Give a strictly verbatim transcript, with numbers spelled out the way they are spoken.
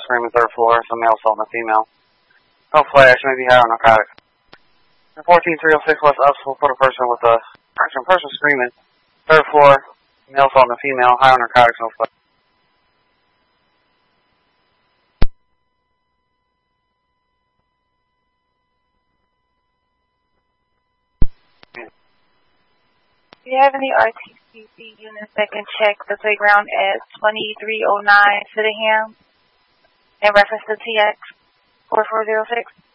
screaming third floor, some male assault on a female. No flash, maybe high on narcotics. fourteen three oh six West Upsville, put a person with a person, person screaming third floor, male assault on a female, high on narcotics, no flash. Do you have any R T C C units that can check the playground at twenty-three oh nine Sydenham in reference to T X four four zero six?